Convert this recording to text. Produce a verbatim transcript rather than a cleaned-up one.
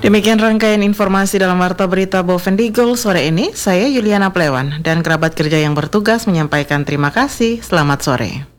Demikian rangkaian informasi dalam Warta Berita Bovendigul sore ini. Saya Yuliana Plewan dan kerabat kerja yang bertugas menyampaikan terima kasih. Selamat sore.